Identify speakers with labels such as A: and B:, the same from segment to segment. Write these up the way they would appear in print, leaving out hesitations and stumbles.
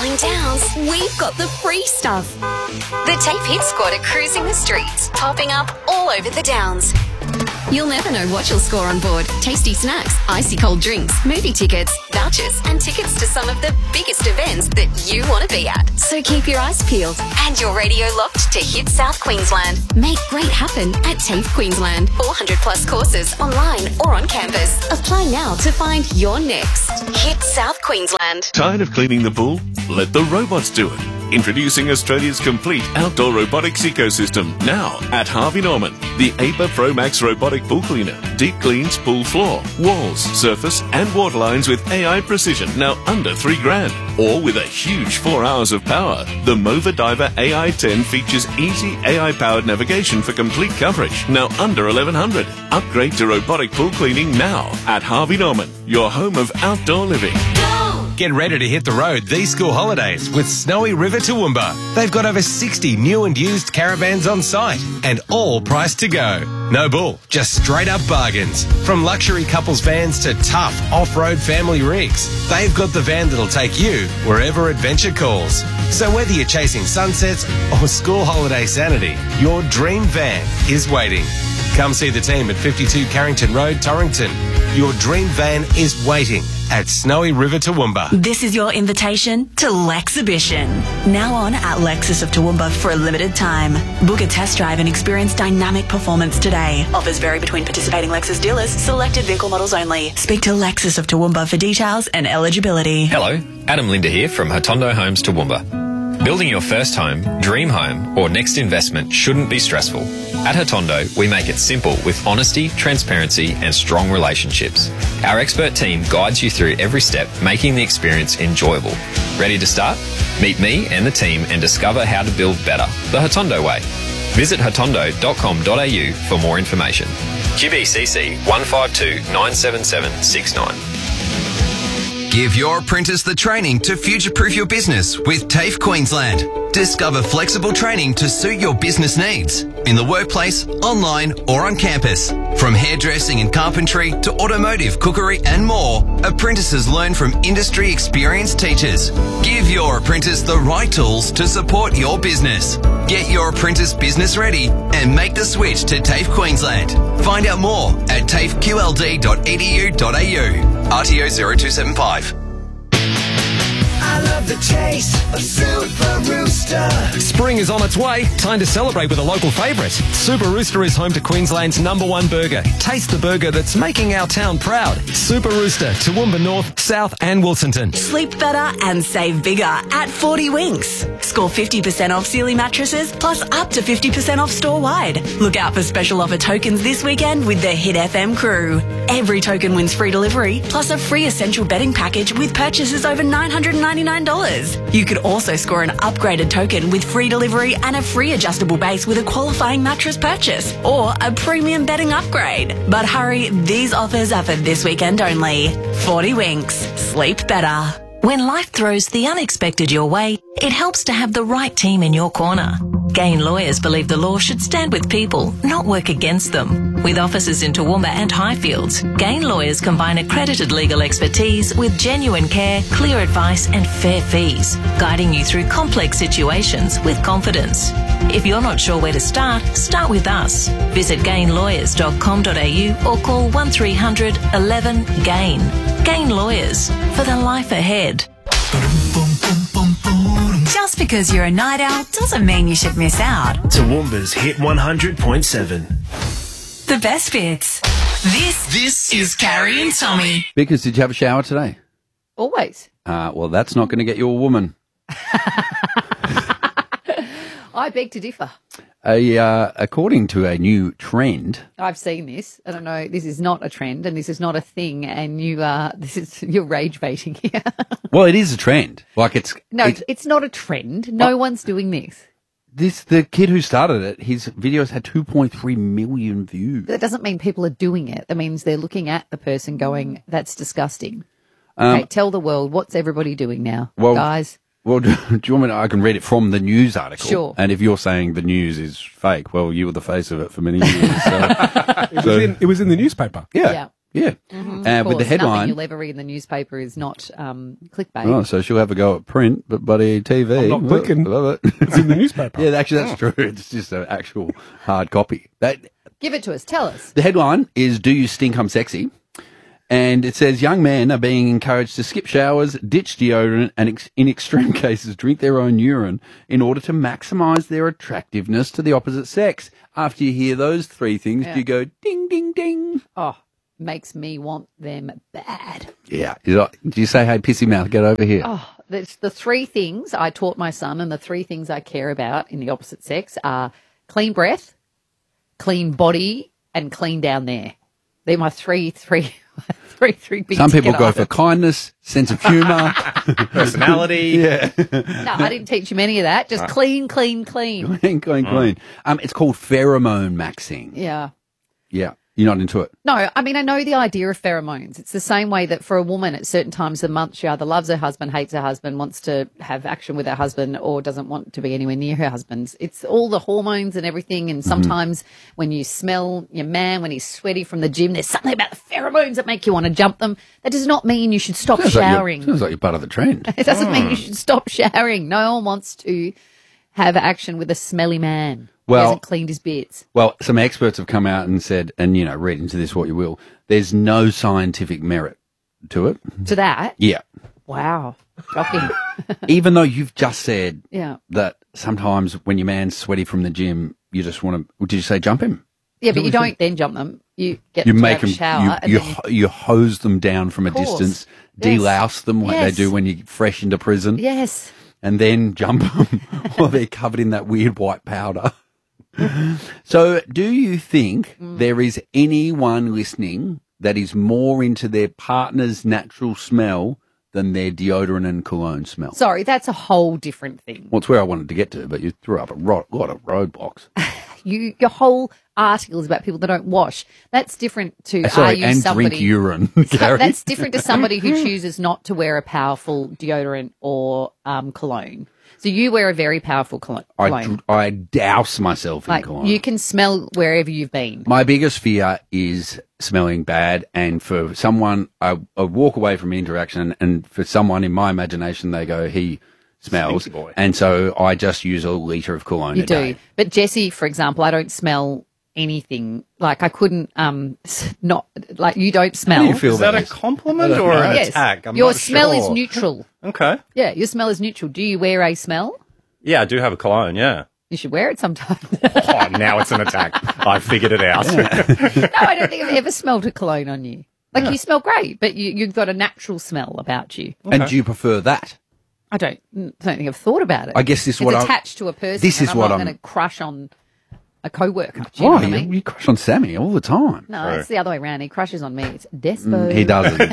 A: going downs, we've got the free stuff. The TAFE Hit Squad are cruising the streets, popping up all over the downs. You'll never know what you'll score on board. Tasty snacks, icy cold drinks, movie tickets, vouchers and tickets to some of the biggest events that you want to be at. So keep your eyes peeled and your radio locked to Hit South Queensland. Make great happen at TAFE Queensland. 400 plus courses online or on campus. Apply now to find your next. Hit South Queensland.
B: Tired of cleaning the pool? Let the robots do it. Introducing Australia's complete outdoor robotics ecosystem now at Harvey Norman. The APA Pro Max robotic pool cleaner deep cleans pool floor, walls, surface and water lines with AI precision, now under $3,000. Or with a huge 4 hours of power, the Mova Diver AI10 features easy AI-powered navigation for complete coverage, now under $1,100. Upgrade to robotic pool cleaning now at Harvey Norman, your home of outdoor living.
C: Get ready to hit the road these school holidays with Snowy River Toowoomba. They've got over 60 new and used caravans on site and all priced to go. No bull, just straight up bargains. From luxury couples vans to tough off-road family rigs, they've got the van that'll take you wherever adventure calls. So whether you're chasing sunsets or school holiday sanity, your dream van is waiting. Come see the team at 52 Carrington Road, Torrington. Your dream van is waiting at Snowy River Toowoomba.
D: This is your invitation to Lexhibition. Now on at Lexus of Toowoomba for a limited time. Book a test drive and experience dynamic performance today. Offers vary between participating Lexus dealers. Selected vehicle models only. Speak to Lexus of Toowoomba for details and eligibility.
E: Hello, Adam Linder here from Hotondo Homes Toowoomba. Building your first home, dream home, or next investment shouldn't be stressful. At Hotondo, we make it simple with honesty, transparency, and strong relationships. Our expert team guides you through every step, making the experience enjoyable. Ready to start? Meet me and the team and discover how to build better, the Hotondo way. Visit hotondo.com.au for more information. QBCC 152 977 69.
F: Give your apprentice the training to future-proof your business with TAFE Queensland. Discover flexible training to suit your business needs in the workplace, online or on campus. From hairdressing and carpentry to automotive, cookery and more, apprentices learn from industry experienced teachers. Give your apprentice the right tools to support your business. Get your apprentice business ready and make the switch to TAFE Queensland. Find out more at tafeqld.edu.au. RTO 0275.
G: I love the taste of Super Rooster.
C: Spring is on its way. Time to celebrate with a local favourite. Super Rooster is home to Queensland's #1 burger. Taste the burger that's making our town proud. Super Rooster, Toowoomba North, South and Wilsonton.
D: Sleep better and save bigger at 40 Winks. Score 50% off Sealy mattresses plus up to 50% off store-wide. Look out for special offer tokens this weekend with the Hit FM crew. Every token wins free delivery plus a free essential bedding package with purchases over $999. You could also score an upgraded token with free delivery and a free adjustable base with a qualifying mattress purchase or a premium bedding upgrade. But hurry, these offers are for this weekend only. 40 Winks. Sleep better.
H: When life throws the unexpected your way, it helps to have the right team in your corner. Gain Lawyers believe the law should stand with people, not work against them. With offices in Toowoomba and Highfields, Gain Lawyers combine accredited legal expertise with genuine care, clear advice and fair fees, guiding you through complex situations with confidence. If you're not sure where to start with us. Visit gainlawyers.com.au or call 1300 11 GAIN. Gain Lawyers for the life ahead.
I: Just because you're a night owl doesn't mean you should miss out.
G: Toowoomba's Hit 100.7.
I: The best bits. This is Carrie and Tommy.
J: Because did you have a shower today?
K: Always.
J: Well, that's not going to get you a woman.
K: I beg to differ.
J: According to a new trend,
K: I've seen this. I don't know. This is not a trend, and this is not a thing. And you're rage baiting here.
J: well, it is a trend. Like it's
K: not a trend. No one's doing this.
J: The kid who started it, his videos had 2.3 million views.
K: But that doesn't mean people are doing it. That means they're looking at the person going, "That's disgusting." Okay, tell the world, what's everybody doing now, guys?
J: Well, do you want me to, I can read it from the news article.
K: Sure.
J: And if you're saying the news is fake, well, you were the face of it for many years.
L: It was in the newspaper.
J: Yeah. Yeah.
K: Of
J: With the
K: course,
J: headline.
K: nothing you'll ever read in the newspaper is not clickbait.
J: Oh, so she'll have a go at print, but bloody TV.
L: I'm not clicking.
J: Love it.
L: It's in the newspaper.
J: Yeah, actually, that's true. It's just an actual hard copy.
K: Give it to us. Tell us.
J: The headline is "Do You Stink? I'm Sexy?" And it says young men are being encouraged to skip showers, ditch deodorant, and in extreme cases drink their own urine in order to maximise their attractiveness to the opposite sex. After you hear those three things,
K: Yeah.
J: do you go ding, ding, ding?
K: Oh, makes me want them bad.
J: Yeah. Do you say, hey, pissy mouth, get over here?
K: Oh, that's the three things I taught my son, and the three things I care about in the opposite sex are clean breath, clean body, and clean down there. They're my three big
J: Some people
K: get
J: go
K: after.
J: for kindness, sense of humour.
L: Personality.
J: Yeah.
K: No, I didn't teach him any of that. Just clean.
J: Clean. It's called pheromone maxing.
K: Yeah.
J: Yeah. You're not into it?
K: No, I mean, I know the idea of pheromones. It's the same way that for a woman at certain times of the month, she either loves her husband, hates her husband, wants to have action with her husband, or doesn't want to be anywhere near her husband. It's all the hormones and everything. And sometimes when you smell your man, when he's sweaty from the gym, there's something about the pheromones that make you want to jump them. That does not mean you should stop showering.
J: Sounds like you're part of the trend.
K: It doesn't mean you should stop showering. No one wants to have action with a smelly man who
J: Well-
K: hasn't cleaned his bits.
J: Well, some experts have come out and said, and, read into this what you will, there's no scientific merit to it.
K: To that?
J: Yeah.
K: Wow. Shocking.
J: Even though you've just said
K: Yeah.
J: that sometimes when your man's sweaty from the gym, you just want to, did you say jump him?
K: Yeah, but you don't then jump them. You get
J: You
K: them to
J: make
K: have a
J: them,
K: shower. and then,
J: you hose them down from a
K: course.
J: distance,
K: Yes.
J: delouse them like
K: Yes.
J: they do when you're fresh into prison.
K: yes.
J: And then jump them while they're covered in that weird white powder. So do you think there is anyone listening that is more into their partner's natural smell than their deodorant and cologne smell?
K: Sorry, that's a whole different thing.
J: Well, it's where I wanted to get to, but you threw up a lot of roadblocks.
K: Your whole article is about people that don't wash. That's different to
J: Sorry,
K: are you
J: and
K: somebody
J: drink urine, Gary.
K: That's different to somebody who chooses not to wear a powerful deodorant or cologne. So you wear a very powerful cologne.
J: I douse myself in
K: Like
J: cologne.
K: you can smell wherever you've been.
J: My biggest fear is smelling bad, and for someone, I walk away from interaction, and for someone in my imagination, they go, he smells,
L: Stinky boy.
J: and so I just use a litre of cologne
K: You
J: a
K: do.
J: day.
K: But Jessie, for example, I don't smell anything. Like I couldn't not like you don't smell.
J: How do you feel
L: Is that
J: about
L: a
J: this?
L: compliment or an
K: Yes.
L: attack? I'm
K: Your
L: not
K: smell is
L: sure.
K: neutral.
L: Okay.
K: Yeah, your smell is neutral. Do you wear a smell?
L: Yeah, I do have a cologne, yeah.
K: You should wear it sometime.
L: Oh, now it's an attack. I figured it out.
K: No, I don't think I've ever smelled a cologne on you. Like you smell great, but you've got a natural smell about you.
J: And do you prefer that?
K: I don't think I've thought about it.
J: I guess this is
K: it's
J: what
K: attached to a person.
J: this is
K: and
J: what
K: I'm
J: I'm-
K: not going to crush on a co-worker. Do you know
J: Oh,
K: what I mean?
J: you crush on Sammy all the time.
K: No, it's the other way around. He crushes on me. It's despo.
J: He doesn't.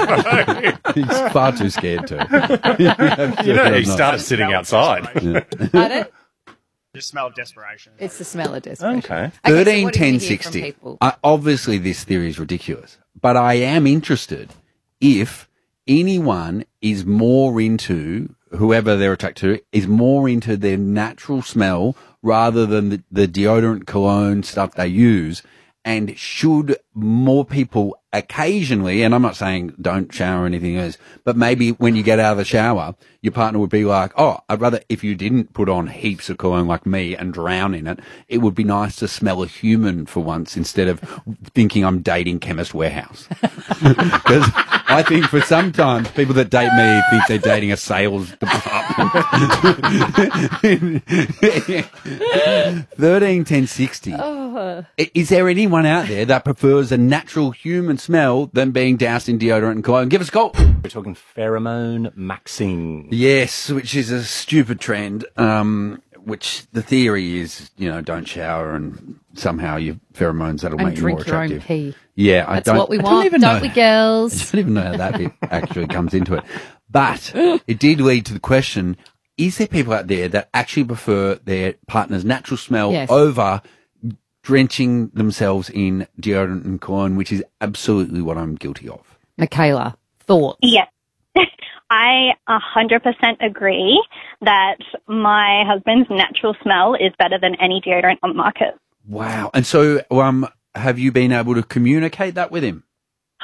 J: He's far too scared to.
L: You know, he started sitting outside.
K: Pardon?
M: The smell of desperation.
K: It's the smell of desperation.
L: Okay.
K: so
J: 13,
K: what do you
J: 10,
K: hear from
J: 60.
K: people?
J: Obviously, this theory is ridiculous, but I am interested if anyone is more into, whoever they're attracted to, is more into their natural smell rather than the deodorant, cologne stuff they use. And should more people occasionally, and I'm not saying don't shower or anything else, but maybe when you get out of the shower, your partner would be like, oh, I'd rather if you didn't put on heaps of cologne like me and drown in it, it would be nice to smell a human for once instead of thinking I'm dating Chemist Warehouse. Because I think for sometimes people that date me think they're dating a sales department. 13, 10, 60. Is there anyone out there that prefers a natural human smell than being doused in deodorant and cologne? Give us a call.
L: We're talking pheromone maxing.
J: Yes, which is a stupid trend, which the theory is, don't shower and somehow your pheromones, that'll
K: And
J: make you more
K: drink your own
J: attractive.
K: pee.
J: Yeah,
K: That's what we want, don't we, girls?
J: I don't even know how that bit actually comes into it. But it did lead to the question, is there people out there that actually prefer their partner's natural smell
K: Yes.
J: over drenching themselves in deodorant and cologne, which is absolutely what I'm guilty of?
K: Michaela, thoughts?
N: Yes. I 100% agree that my husband's natural smell is better than any deodorant on the market.
J: Wow. And so have you been able to communicate that with him?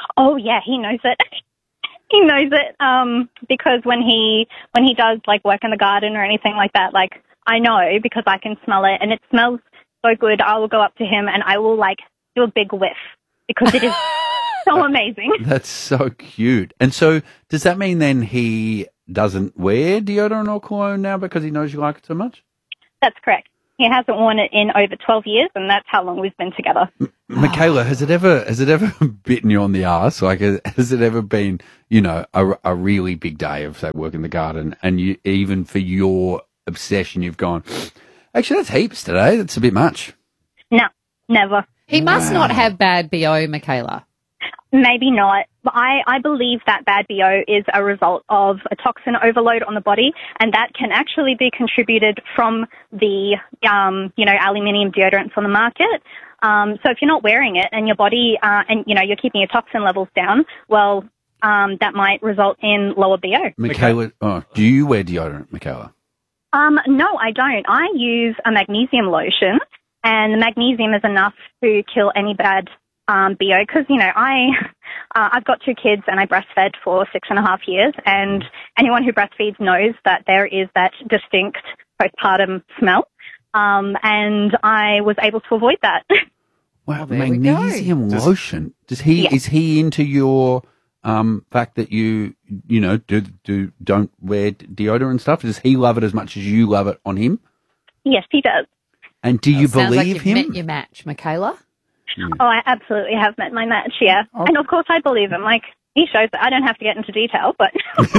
N: Oh yeah, he knows it. He knows it because when he does like work in the garden or anything like that, like I know because I can smell it and it smells so good. I will go up to him and I will like do a big whiff because it is so amazing.
J: That's so cute. And so does that mean then he doesn't wear deodorant or cologne now because he knows you like it so much?
N: That's correct. He hasn't worn it in over 12 years, and that's how long we've been together.
J: Michaela, has it ever bitten you on the arse? Like, has it ever been, you know, a really big day of, say, work in the garden, and you, even for your obsession, you've gone, actually, that's heaps today. That's a bit much.
N: No, never.
K: He must not have bad BO, Michaela.
N: Maybe not. But I believe that bad BO is a result of a toxin overload on the body, and that can actually be contributed from the, aluminium deodorants on the market. So if you're not wearing it and your body, you're keeping your toxin levels down, well, that might result in lower BO.
J: Michaela, do you wear deodorant, Michaela?
N: No, I don't. I use a magnesium lotion, and the magnesium is enough to kill any bad BO because, I've got 2 kids and I breastfed for 6.5 years, and anyone who breastfeeds knows that there is that distinct postpartum smell, and I was able to avoid that.
J: Wow, magnesium lotion. Is he into your fact that you don't wear deodorant and stuff? Does he love it as much as you love it on him?
N: Yes, he does.
J: And do you
K: Sounds
J: believe
K: like you've
J: him?
K: met your match, Michaela.
N: Oh, I absolutely have met my match, yeah.
J: Oh.
N: And of course I believe him. Like, he shows that I don't have to get into detail, but...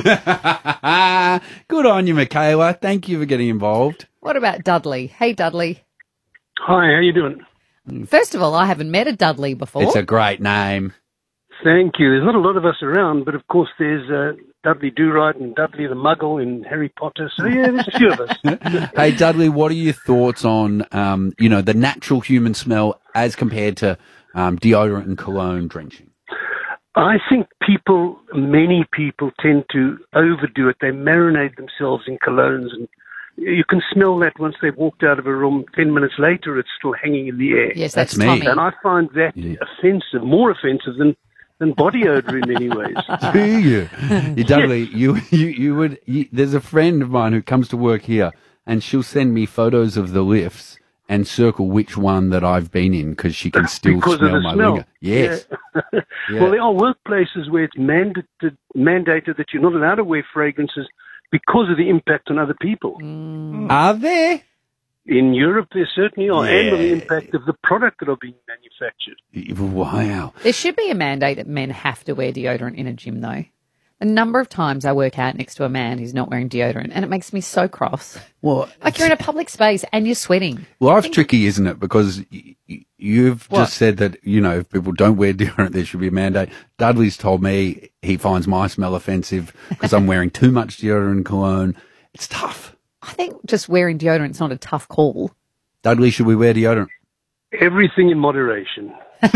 J: Good on you, Michaela. Thank you for getting involved.
K: What about Dudley? Hey, Dudley.
O: Hi, how you doing?
K: First of all, I haven't met a Dudley before.
J: It's a great name.
O: Thank you. There's not a lot of us around, but of course there's Dudley Do-Right and Dudley the Muggle in Harry Potter. So yeah, there's a few of us.
J: Hey, Dudley, what are your thoughts on, the natural human smell as compared to deodorant and cologne drenching?
O: I think many people tend to overdo it. They marinate themselves in colognes, and you can smell that once they've walked out of a room. 10 minutes later, it's still hanging in the air.
K: Yes, that's
J: me.
K: Tommy.
O: And I find that offensive, more offensive than body odor in many ways.
J: Do you? Dudley, there's a friend of mine who comes to work here, and she'll send me photos of the lifts and circle which one that I've been in because she can still
O: because
J: smell
O: of the
J: my
O: smell.
J: linger. Yes.
O: Yeah. Well, there are workplaces where it's mandated that you're not allowed to wear fragrances because of the impact on other people.
J: Are there?
O: In Europe, there certainly are, and on the impact of the product that are being manufactured.
J: Wow.
K: There should be a mandate that men have to wear deodorant in a gym, though. The number of times I work out next to a man who's not wearing deodorant, and it makes me so cross.
J: Well,
K: like you're in a public space and you're sweating.
J: Life's tricky, isn't it? Because you've just said that, if people don't wear deodorant, there should be a mandate. Dudley's told me he finds my smell offensive because I'm wearing too much deodorant and cologne. It's tough.
K: I think just wearing deodorant's not a tough call.
J: Dudley, should we wear deodorant?
O: Everything in moderation.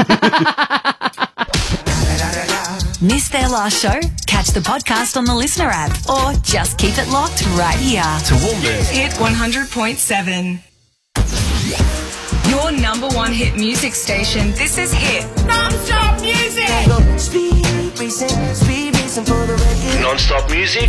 I: Missed their last show? Catch the podcast on the Listener app or just keep it locked right here.
F: Toowoomba's
I: Hit 100.7. Your number 1 hit music station. This is Hit. Non-stop music.
G: Speed racing for the record.
F: non-stop music.